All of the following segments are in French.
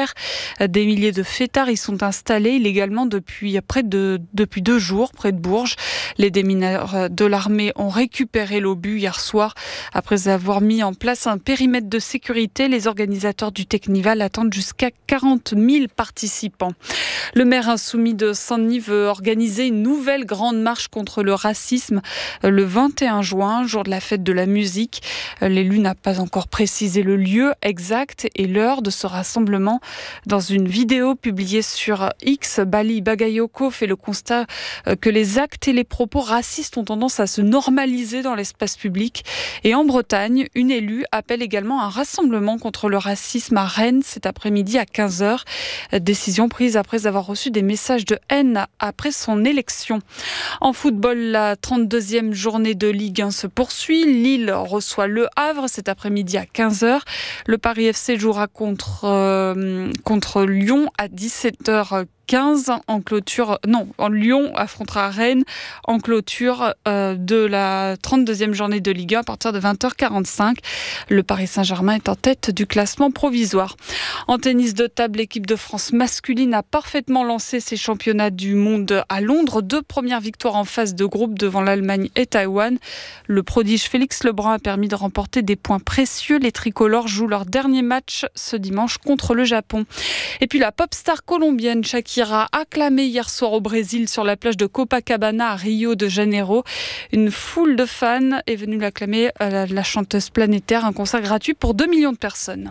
militaire. Des milliers de fêtards y sont installés illégalement depuis 2 jours près de Bourges. Les démineurs de l'armée ont récupéré l'obus hier soir. Après avoir mis en place un périmètre de sécurité, les organisateurs du Teknival attendent jusqu'à 40 000 participants. Le maire insoumis de Saint-Denis veut organiser une nouvelle grande marche contre le racisme le 21 juin, jour de la fête de la musique. L'élu n'a pas encore précisé le lieu exact et l'heure de ce rassemblement. Dans une vidéo publiée sur X, Bali Bagayoko fait le constat que les actes et les propos racistes ont tendance à se normaliser dans l'espace public. Et en Bretagne, une élue appelle également à un rassemblement contre le racisme à Rennes cet après-midi à 15h. Décision prise après avoir reçu des messages de haine après son élection. En football, la 32e journée de Ligue 1 se poursuit. Lille reçoit Le Havre cet après-midi à 15h. Le Paris FC jouera contre Lyon à 17h15 en clôture. Lyon affrontera Rennes en clôture de la 32e journée de Ligue 1 à partir de 20h45. Le Paris Saint-Germain est en tête du classement provisoire. En tennis de table, l'équipe de France masculine a parfaitement lancé ses championnats du monde à Londres. 2 premières victoires en phase de groupe devant l'Allemagne et Taïwan. Le prodige Félix Lebrun a permis de remporter des points précieux. Les tricolores jouent leur dernier match ce dimanche contre le Japon. Et puis la pop star colombienne Shakira, acclamée hier soir au Brésil sur la plage de Copacabana à Rio de Janeiro. Une foule de fans est venue l'acclamer, la chanteuse planétaire, un concert gratuit pour 2 millions de personnes.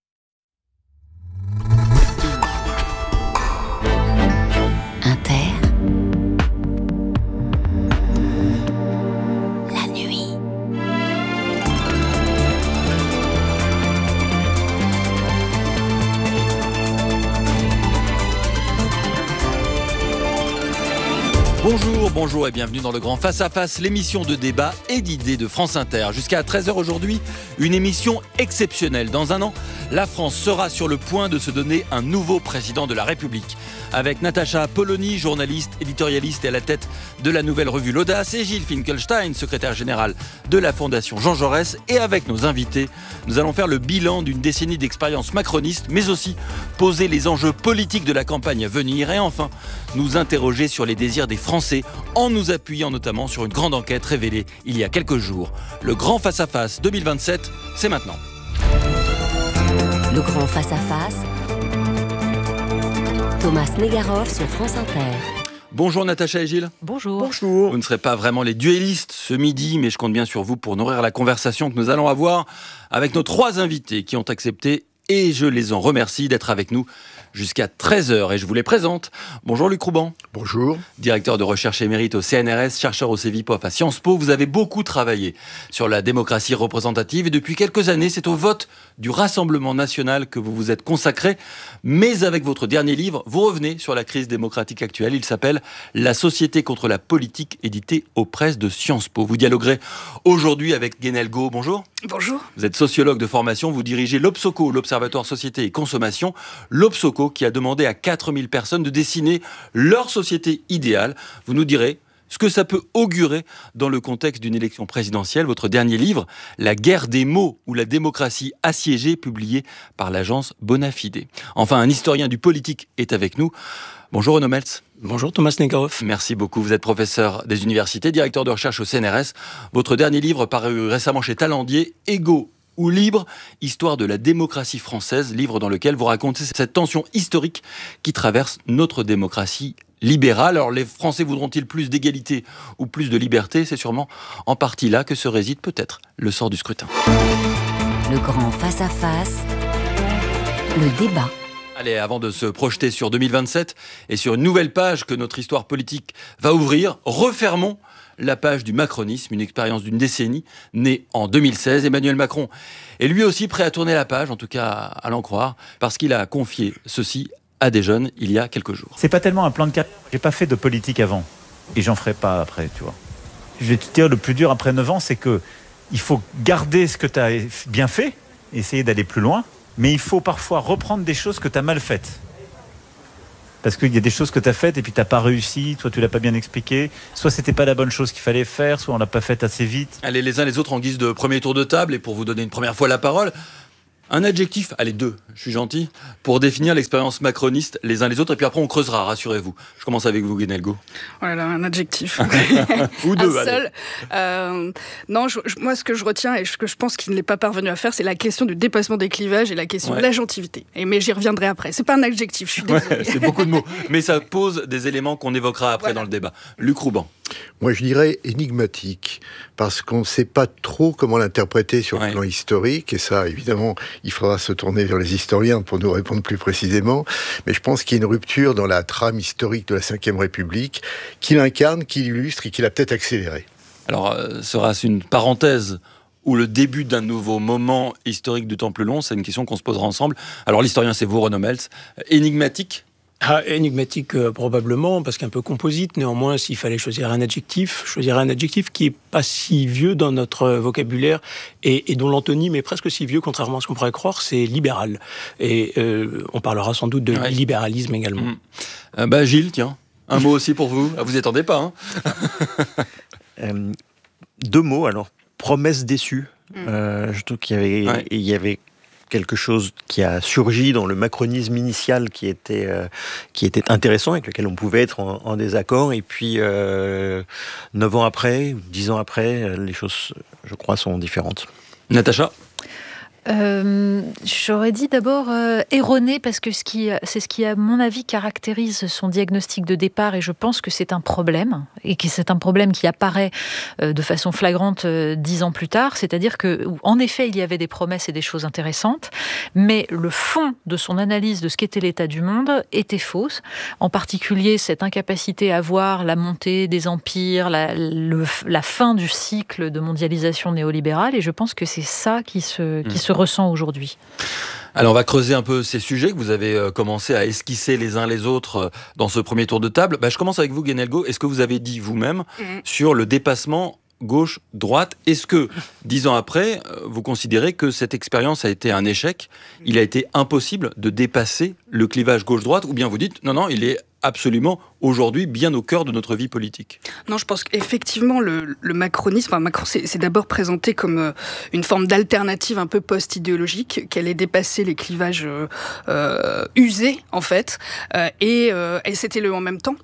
La nuit. Bonjour et bienvenue dans le Grand Face à Face, l'émission de débat et d'idées de France Inter. Jusqu'à 13h aujourd'hui, une émission exceptionnelle. Dans un an, la France sera sur le point de se donner un nouveau président de la République. Avec Natacha Polony, journaliste, éditorialiste et à la tête de la nouvelle revue L'Audace, et Gilles Finkelstein, secrétaire général de la Fondation Jean Jaurès. Et avec nos invités, nous allons faire le bilan d'une décennie d'expérience macroniste, mais aussi poser les enjeux politiques de la campagne à venir. Et enfin, nous interroger sur les désirs des Français en nous appuyant notamment sur une grande enquête révélée il y a quelques jours. Le Grand Face-à-Face 2027, c'est maintenant. Le Grand Face-à-Face. Thomas Negaroff sur France Inter. Bonjour Natacha et Gilles. Bonjour. Vous ne serez pas vraiment les duellistes ce midi, mais je compte bien sur vous pour nourrir la conversation que nous allons avoir avec nos 3 invités qui ont accepté, et je les en remercie, d'être avec nous jusqu'à 13h. Et je vous les présente. Bonjour Luc Rouban. Bonjour. Directeur de recherche émérite au CNRS, chercheur au CEVIPOF à Sciences Po. Vous avez beaucoup travaillé sur la démocratie représentative et depuis quelques années, c'est au vote du Rassemblement national que vous vous êtes consacré. Mais avec votre dernier livre, vous revenez sur la crise démocratique actuelle. Il s'appelle « La société contre la politique », édité aux presses de Sciences Po. Vous dialoguerez aujourd'hui avec Guénel Go. Bonjour. Bonjour. Vous êtes sociologue de formation, vous dirigez l'Obsoco, l'Observatoire Société et Consommation. L'Obsoco qui a demandé à 4000 personnes de dessiner leur société idéale. Vous nous direz ce que ça peut augurer dans le contexte d'une élection présidentielle. Votre dernier livre, La guerre des mots ou la démocratie assiégée, publié par l'agence Bonafide. Enfin, un historien du politique est avec nous. Bonjour Renaud Meltz. Bonjour Thomas Negaroff. Merci beaucoup. Vous êtes professeur des universités, directeur de recherche au CNRS. Votre dernier livre paru récemment chez Talandier, Égaux ou libre, histoire de la démocratie française, livre dans lequel vous racontez cette tension historique qui traverse notre démocratie libérale. Alors les Français voudront-ils plus d'égalité ou plus de liberté ? C'est sûrement en partie là que se réside peut-être le sort du scrutin. Le Grand Face-à-Face. Le débat. Allez, avant de se projeter sur 2027 et sur une nouvelle page que notre histoire politique va ouvrir, refermons la page du macronisme, une expérience d'une décennie, née en 2016. Emmanuel Macron est lui aussi prêt à tourner la page, en tout cas à l'en croire, parce qu'il a confié ceci à des jeunes il y a quelques jours. C'est pas tellement un plan de carrière. J'ai pas fait de politique avant, et j'en ferai pas après, tu vois. Je vais te dire, le plus dur après 9 ans, c'est que il faut garder ce que tu as bien fait, essayer d'aller plus loin, mais il faut parfois reprendre des choses que tu as mal faites. Parce qu'il y a des choses que tu as faites et puis tu n'as pas réussi, soit tu ne l'as pas bien expliqué, soit c'était pas la bonne chose qu'il fallait faire, soit on l'a pas faite assez vite. Allez, les uns les autres en guise de premier tour de table, et pour vous donner une première fois la parole, Un adjectif, allez 2, je suis gentil, pour définir l'expérience macroniste les uns les autres, et puis après on creusera, rassurez-vous. Je commence avec vous, Guenelgo. Voilà, un adjectif. Ou 2, un seul. Non, moi ce que je retiens et ce que je pense qu'il ne l'est pas parvenu à faire, c'est la question du dépassement des clivages et la question de l'agentivité. Mais j'y reviendrai après. C'est pas un adjectif, je suis désolée. C'est beaucoup de mots, mais ça pose des éléments qu'on évoquera après dans le débat. Luc Rouban. Moi, je dirais énigmatique, parce qu'on ne sait pas trop comment l'interpréter sur le plan historique, et ça, évidemment, il faudra se tourner vers les historiens pour nous répondre plus précisément, mais je pense qu'il y a une rupture dans la trame historique de la Ve République, qu'il incarne, qu'il illustre et qu'il a peut-être accéléré. Alors, sera-ce une parenthèse ou le début d'un nouveau moment historique du temps plus long? C'est une question qu'on se posera ensemble. Alors, l'historien, c'est vous, Renaud Meltz. Énigmatique? Énigmatique probablement, parce qu'un peu composite. Néanmoins, s'il fallait choisir un adjectif, je choisirais un adjectif qui est pas si vieux dans notre vocabulaire et dont l'antonyme est presque si vieux, contrairement à ce qu'on pourrait croire, c'est libéral. Et on parlera sans doute de libéralisme également. Gilles, tiens, un mot aussi pour vous. Vous y attendez pas, hein? 2 mots, alors. Promesse déçue. Je trouve qu'il y avait quelque chose qui a surgi dans le macronisme initial qui était intéressant, avec lequel on pouvait être en désaccord. Et puis, 9 ans après, 10 ans après, les choses, je crois, sont différentes. Natacha? J'aurais dit d'abord erroné, parce que c'est ce qui, à mon avis, caractérise son diagnostic de départ, et je pense que c'est un problème, et que c'est un problème qui apparaît de façon flagrante 10 ans plus tard, c'est-à-dire que, en effet, il y avait des promesses et des choses intéressantes, mais le fond de son analyse de ce qu'était l'état du monde était fausse, en particulier cette incapacité à voir la montée des empires, la fin du cycle de mondialisation néolibérale, et je pense que c'est ça qui se ressent aujourd'hui. Alors on va creuser un peu ces sujets que vous avez commencé à esquisser les uns les autres dans ce premier tour de table. Je commence avec vous, Guenelgo. Est-ce que vous avez dit vous-même sur le dépassement gauche-droite? Est-ce que, 10 ans après, vous considérez que cette expérience a été un échec? Il a été impossible de dépasser le clivage gauche-droite? Ou bien vous dites, non, il est absolument aujourd'hui bien au cœur de notre vie politique? Non, je pense qu'effectivement le macronisme, Macron c'est d'abord présenté comme une forme d'alternative un peu post-idéologique, qu'elle ait dépassé les clivages usés en fait, et c'était le en même temps.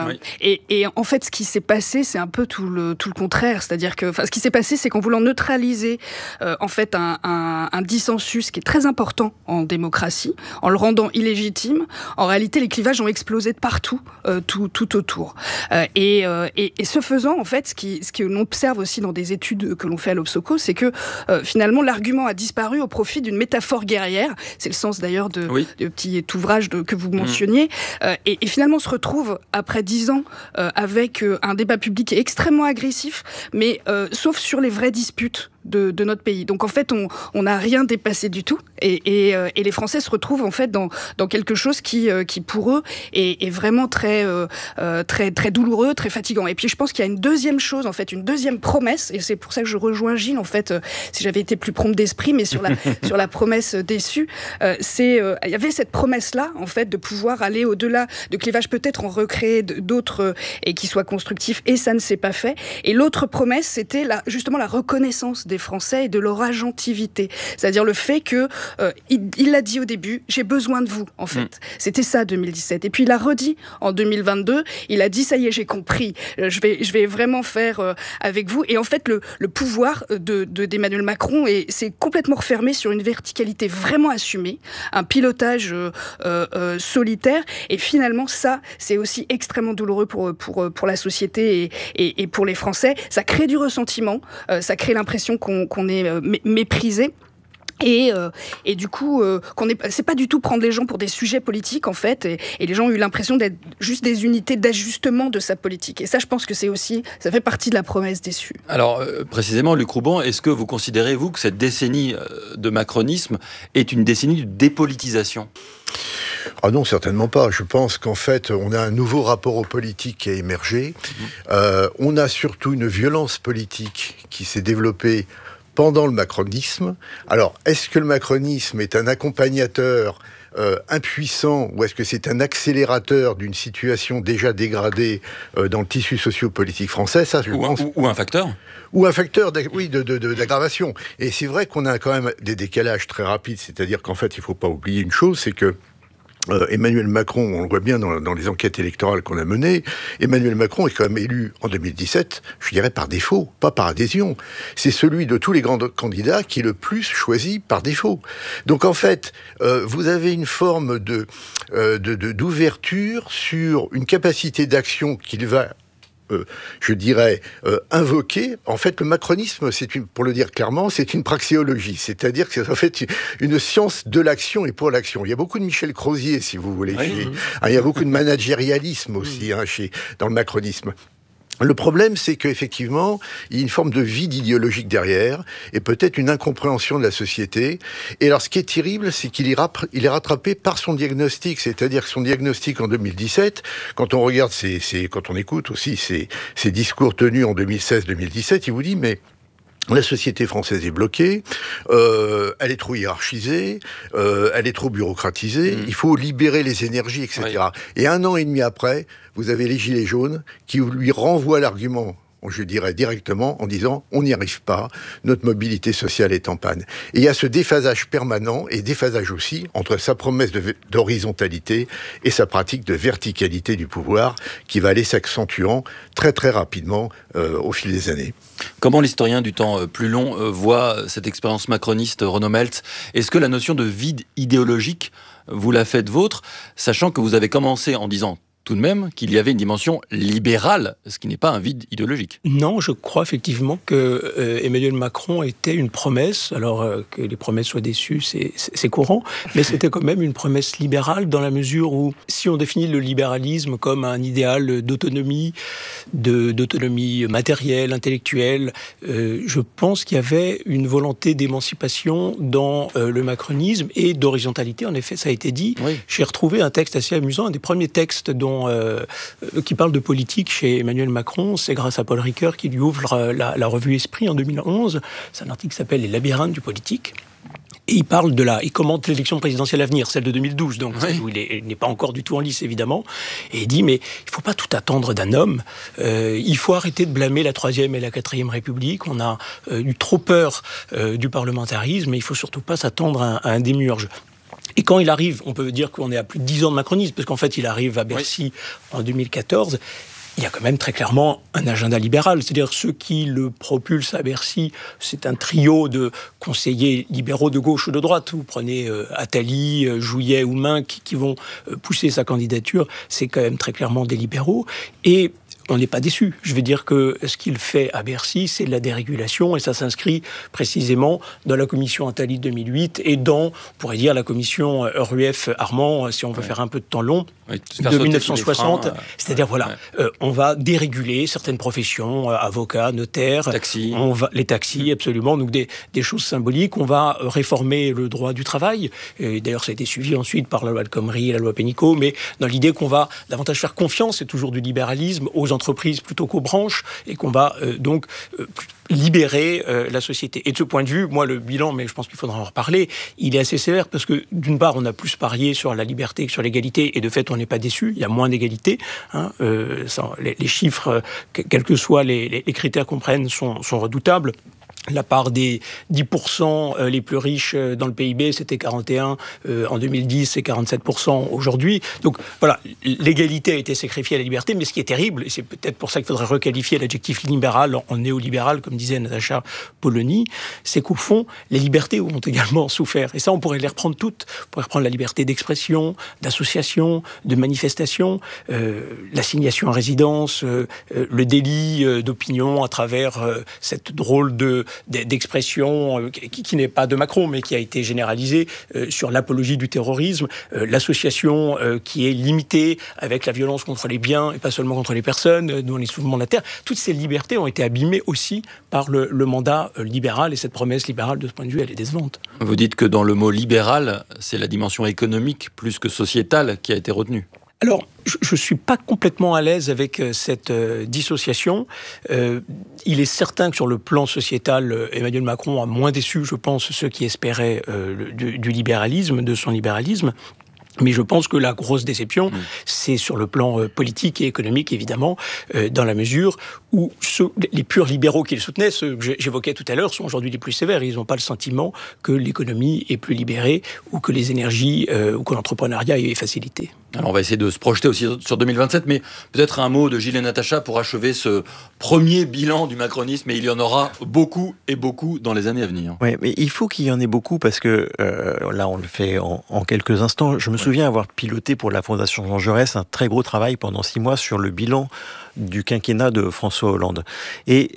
Et en fait, ce qui s'est passé, c'est un peu tout le contraire. C'est-à-dire que, ce qui s'est passé, c'est qu'en voulant neutraliser en fait un dissensus qui est très important en démocratie, en le rendant illégitime, en réalité, les clivages ont explosé de partout, tout autour. Et ce faisant, en fait, ce que l'on observe aussi dans des études que l'on fait à l'Obsoco, c'est que finalement, l'argument a disparu au profit d'une métaphore guerrière. C'est le sens d'ailleurs de petit ouvrage que vous mentionniez. Et finalement, on se retrouve après 10 ans avec un débat public extrêmement agressif, mais sauf sur les vraies disputes de notre pays. Donc en fait, on n'a rien dépassé du tout, et les Français se retrouvent en fait dans quelque chose qui pour eux est vraiment très douloureux, très fatigant. Et puis je pense qu'il y a une deuxième chose, en fait, une deuxième promesse, et c'est pour ça que je rejoins Gilles, en fait, si j'avais été plus prompt d'esprit, mais sur la promesse déçue, il y avait cette promesse-là, en fait, de pouvoir aller au-delà de clivages, peut-être en recréer d'autres et qui soient constructifs, et ça ne s'est pas fait. Et l'autre promesse, c'était justement la reconnaissance des Français et de leur agentivité. C'est-à-dire le fait que, il l'a dit au début, j'ai besoin de vous, en fait. C'était ça, 2017. Et puis il a redit en 2022, il a dit, ça y est, j'ai compris, je vais vraiment faire avec vous. Et en fait, le pouvoir d'Emmanuel Macron s'est complètement refermé sur une verticalité vraiment assumée, un pilotage solitaire. Et finalement, ça, c'est aussi extrêmement douloureux pour la société et pour les Français. Ça crée du ressentiment, ça crée l'impression qu'on est méprisé. Et du coup, c'est pas du tout prendre les gens pour des sujets politiques, en fait, et les gens ont eu l'impression d'être juste des unités d'ajustement de sa politique. Et ça, je pense que ça fait partie de la promesse déçue. Alors, précisément, Luc Rouban, est-ce que vous considérez, vous, que cette décennie de macronisme est une décennie de dépolitisation ? Ah non, certainement pas. Je pense qu'en fait, on a un nouveau rapport aux politiques qui a émergé. On a surtout une violence politique qui s'est développée pendant le macronisme. Alors, est-ce que le macronisme est un accompagnateur impuissant ou est-ce que c'est un accélérateur d'une situation déjà dégradée dans le tissu socio-politique français, ça je pense... Ou un facteur. Ou un facteur d'aggravation. Et c'est vrai qu'on a quand même des décalages très rapides, c'est-à-dire qu'en fait, il ne faut pas oublier une chose, c'est que Emmanuel Macron, on le voit bien dans les enquêtes électorales qu'on a menées, Emmanuel Macron est quand même élu en 2017, je dirais par défaut, pas par adhésion. C'est celui de tous les grands candidats qui est le plus choisi par défaut. Donc en fait, vous avez une forme d'ouverture sur une capacité d'action qu'il va je dirais, invoquer. En fait, le macronisme, pour le dire clairement, c'est une praxéologie. C'est-à-dire que c'est en fait une science de l'action et pour l'action. Il y a beaucoup de Michel Crozier, si vous voulez. Il y a beaucoup de managérialisme aussi dans le macronisme. Le problème, c'est qu'effectivement, il y a une forme de vide idéologique derrière, et peut-être une incompréhension de la société. Et alors, ce qui est terrible, c'est qu'il est rattrapé par son diagnostic. C'est-à-dire que son diagnostic en 2017, quand on regarde quand on écoute aussi ses discours tenus en 2016-2017, il vous dit, mais la société française est bloquée, elle est trop hiérarchisée, elle est trop bureaucratisée, il faut libérer les énergies, etc. Oui. Et 1 an et demi après, vous avez les Gilets jaunes qui lui renvoient l'argument, je dirais directement, en disant « on n'y arrive pas, notre mobilité sociale est en panne ». Et il y a ce déphasage permanent, et déphasage aussi, entre sa promesse d'horizontalité et sa pratique de verticalité du pouvoir, qui va aller s'accentuant très très rapidement au fil des années. Comment l'historien du temps plus long voit cette expérience macroniste, Renaud Meltz? Est-ce que la notion de vide idéologique, vous la faites vôtre, sachant que vous avez commencé en disant tout de même qu'il y avait une dimension libérale, ce qui n'est pas un vide idéologique. Non, je crois effectivement que Emmanuel Macron était une promesse. Alors que les promesses soient déçues, c'est courant, mais c'était quand même une promesse libérale dans la mesure où, si on définit le libéralisme comme un idéal d'autonomie, d'autonomie matérielle, intellectuelle, je pense qu'il y avait une volonté d'émancipation dans le macronisme et d'horizontalité. En effet, ça a été dit. Oui. J'ai retrouvé un texte assez amusant, un des premiers textes qui parle de politique chez Emmanuel Macron. C'est grâce à Paul Ricoeur qui lui ouvre la revue Esprit en 2011. C'est un article qui s'appelle « Les labyrinthes du politique ». Et il commente l'élection présidentielle à venir, celle de 2012, donc où il n'est pas encore du tout en lice, évidemment. Et il dit, mais il ne faut pas tout attendre d'un homme. Il faut arrêter de blâmer la 3e et la 4e République. On a eu trop peur du parlementarisme, et il ne faut surtout pas s'attendre à un démiurge. Et quand il arrive, on peut dire qu'on est à plus de 10 ans de macronisme, parce qu'en fait, il arrive à Bercy en 2014. Il y a quand même très clairement un agenda libéral. C'est-à-dire ceux qui le propulsent à Bercy, c'est un trio de conseillers libéraux de gauche ou de droite. Vous prenez Attali, Jouyet ou Main qui vont pousser sa candidature. C'est quand même très clairement des libéraux. Et on n'est pas déçu. Je veux dire que ce qu'il fait à Bercy, c'est de la dérégulation, et ça s'inscrit précisément dans la commission Attali 2008 et dans, on pourrait dire, la commission Rueff-Armand, si on veut faire un peu de temps long, de 1960. C'est-à-dire, on va déréguler certaines professions, avocats, notaires, les taxis, absolument, donc des choses symboliques. On va réformer le droit du travail. Et d'ailleurs, ça a été suivi ensuite par la loi El Khomri et la loi Pénicaud, mais dans l'idée qu'on va davantage faire confiance, c'est toujours du libéralisme, aux entreprises plutôt qu'aux branches, et qu'on va libérer la société. Et de ce point de vue, moi, le bilan, mais je pense qu'il faudra en reparler, il est assez sévère parce que, d'une part, on a plus parié sur la liberté que sur l'égalité, et de fait, on n'est pas déçu, il y a moins d'égalité. Les chiffres, quels que soient les critères qu'on prenne, sont redoutables. La part des 10% les plus riches dans le PIB, c'était 41 en 2010, c'est 47% aujourd'hui. Donc voilà, l'égalité a été sacrifiée à la liberté, mais ce qui est terrible, et c'est peut-être pour ça qu'il faudrait requalifier l'adjectif libéral en néolibéral, comme disait Natacha Polony, c'est qu'au fond, les libertés ont également souffert. Et ça, on pourrait les reprendre toutes. On pourrait reprendre la liberté d'expression, d'association, de manifestation, l'assignation à résidence, le délit d'opinion à travers cette drôle d'expression qui n'est pas de Macron, mais qui a été généralisée sur l'apologie du terrorisme, l'association qui est limitée avec la violence contre les biens et pas seulement contre les personnes, dont les soulèvements de la terre. Toutes ces libertés ont été abîmées aussi par le mandat libéral, et cette promesse libérale, de ce point de vue, elle est décevante. Vous dites que dans le mot libéral, c'est la dimension économique plus que sociétale qui a été retenue. Alors, je ne suis pas complètement à l'aise avec cette dissociation. Il est certain que sur le plan sociétal, Emmanuel Macron a moins déçu, je pense, ceux qui espéraient du libéralisme, de son libéralisme. Mais je pense que la grosse déception, c'est sur le plan politique et économique, évidemment, dans la mesure où les purs libéraux qui le soutenaient, ceux que j'évoquais tout à l'heure, sont aujourd'hui les plus sévères. Ils n'ont pas le sentiment que l'économie est plus libérée ou que les énergies ou que l'entrepreneuriat est facilité. Alors on va essayer de se projeter aussi sur 2027, mais peut-être un mot de Gilles et Natacha pour achever ce premier bilan du macronisme, et il y en aura beaucoup et beaucoup dans les années à venir. Oui, mais il faut qu'il y en ait beaucoup parce que là on le fait en quelques instants. Je me souviens avoir piloté pour la Fondation Jean Jaurès un très gros travail pendant 6 mois sur le bilan du quinquennat de François Hollande. Et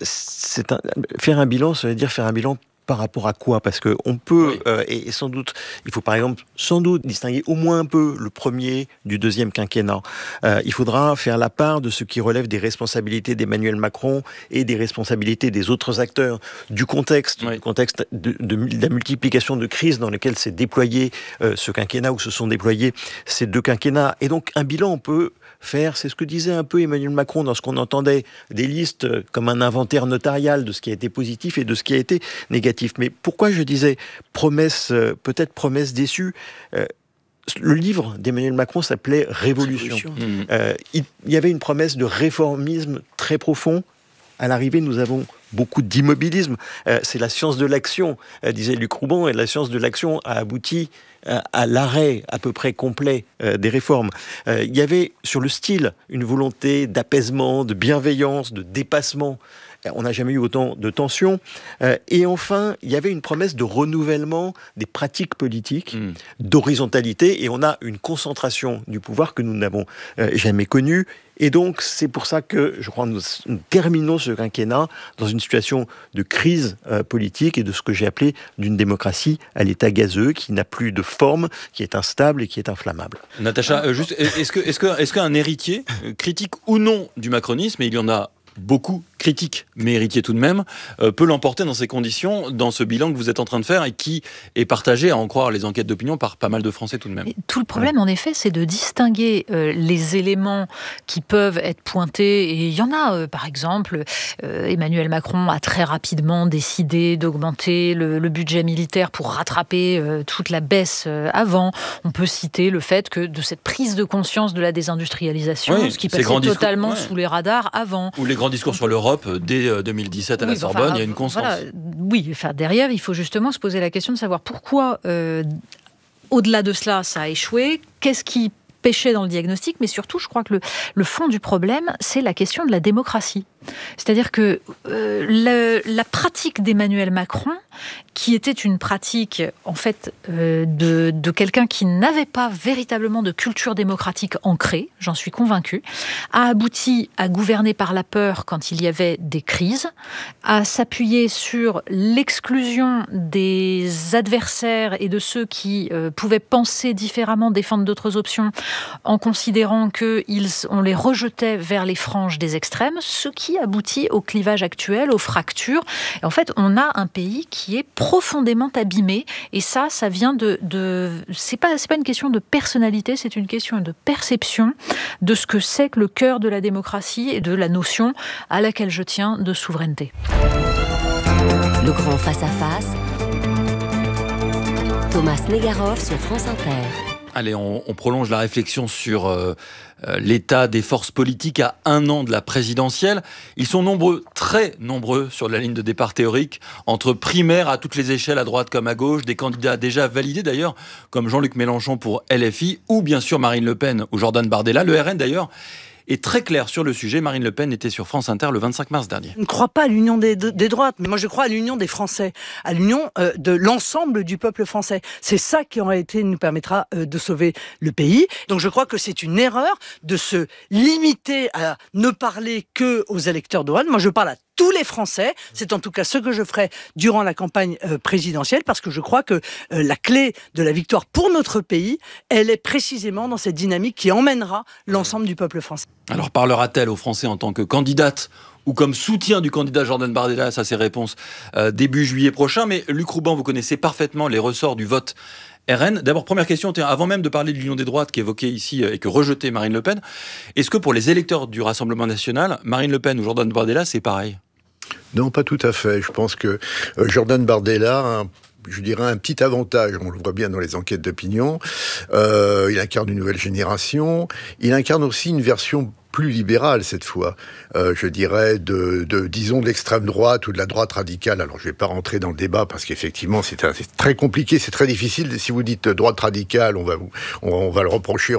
faire un bilan, ça veut dire faire un bilan par rapport à quoi ? Parce qu'on peut, et sans doute, il faut par exemple sans doute distinguer au moins un peu le premier du deuxième quinquennat. Il faudra faire la part de ce qui relève des responsabilités d'Emmanuel Macron et des responsabilités des autres acteurs, du contexte, du contexte de la multiplication de crises dans lesquelles s'est déployé ce quinquennat, où se sont déployés ces 2 quinquennats. Et donc un bilan, on peut faire, c'est ce que disait un peu Emmanuel Macron dans ce qu'on entendait, des listes comme un inventaire notarial de ce qui a été positif et de ce qui a été négatif. Mais pourquoi je disais promesse, peut-être promesse déçue le livre d'Emmanuel Macron s'appelait Révolution. Il y avait une promesse de réformisme très profond. À l'arrivée, nous avons beaucoup d'immobilisme. C'est la science de l'action, disait Luc Rouban, et la science de l'action a abouti à l'arrêt à peu près complet des réformes. Il y avait sur le style une volonté d'apaisement, de bienveillance, de dépassement. On n'a jamais eu autant de tensions. Et enfin, il y avait une promesse de renouvellement des pratiques politiques, d'horizontalité, et on a une concentration du pouvoir que nous n'avons jamais connue. Et donc, c'est pour ça que, je crois, nous terminons ce quinquennat dans une situation de crise politique et de ce que j'ai appelé d'une démocratie à l'état gazeux, qui n'a plus de forme, qui est instable et qui est inflammable. Natacha, juste, est-ce qu'un héritier, critique ou non du macronisme, et il y en a beaucoup critiques, mais héritiers tout de même, peut l'emporter dans ces conditions, dans ce bilan que vous êtes en train de faire et qui est partagé, à en croire les enquêtes d'opinion, par pas mal de Français tout de même. Et tout le problème, en effet, c'est de distinguer les éléments qui peuvent être pointés. Et il y en a, par exemple, Emmanuel Macron a très rapidement décidé d'augmenter le budget militaire pour rattraper toute la baisse avant. On peut citer le fait que de cette prise de conscience de la désindustrialisation, ce qui passait totalement sous les radars avant. Ou les grands discours sur l'Europe, dès 2017 à la Sorbonne, il y a une constance. Voilà, derrière, il faut justement se poser la question de savoir pourquoi, au-delà de cela, ça a échoué. Qu'est-ce qui pêchait dans le diagnostic? Mais surtout, je crois que le fond du problème, c'est la question de la démocratie. C'est-à-dire que la pratique d'Emmanuel Macron, qui était une pratique en fait de quelqu'un qui n'avait pas véritablement de culture démocratique ancrée, j'en suis convaincue, a abouti à gouverner par la peur quand il y avait des crises, à s'appuyer sur l'exclusion des adversaires et de ceux qui pouvaient penser différemment, défendre d'autres options, en considérant qu'on les rejetait vers les franges des extrêmes, ce qui aboutit au clivage actuel, aux fractures. Et en fait, on a un pays qui est profondément abîmé, et ça vient c'est pas une question de personnalité, c'est une question de perception de ce que c'est que le cœur de la démocratie et de la notion à laquelle je tiens de souveraineté. Le grand face-à-face. Thomas Negaroff sur France Inter. Allez, on prolonge la réflexion sur l'état des forces politiques à 1 an de la présidentielle. Ils sont nombreux, très nombreux sur la ligne de départ théorique, entre primaires à toutes les échelles, à droite comme à gauche, des candidats déjà validés d'ailleurs, comme Jean-Luc Mélenchon pour LFI, ou bien sûr Marine Le Pen ou Jordan Bardella. Le RN d'ailleurs est très clair sur le sujet. Marine Le Pen était sur France Inter le 25 mars dernier. Je ne crois pas à l'union des droites, mais moi je crois à l'union des Français, à l'union de l'ensemble du peuple français. C'est ça qui en réalité nous permettra de sauver le pays. Donc je crois que c'est une erreur de se limiter à ne parler que aux électeurs de droite. Moi je parle à tous les Français. C'est en tout cas ce que je ferai durant la campagne présidentielle, parce que je crois que la clé de la victoire pour notre pays, elle est précisément dans cette dynamique qui emmènera l'ensemble du peuple français. Alors parlera-t-elle aux Français en tant que candidate ou comme soutien du candidat Jordan Bardella? Ça, c'est réponse début juillet prochain. Mais Luc Rouban, vous connaissez parfaitement les ressorts du vote RN. D'abord, première question, avant même de parler de l'union des droites qui est évoquée ici et que rejetait Marine Le Pen, est-ce que pour les électeurs du Rassemblement national, Marine Le Pen ou Jordan Bardella, c'est pareil? Non, pas tout à fait. Je pense que Jordan Bardella, je dirais, un petit avantage. On le voit bien dans les enquêtes d'opinion. Il incarne une nouvelle génération. Il incarne aussi une version plus libérale cette fois, je dirais, disons de l'extrême droite ou de la droite radicale. Alors je ne vais pas rentrer dans le débat parce qu'effectivement c'est très compliqué, c'est très difficile. Si vous dites droite radicale, on va le reprocher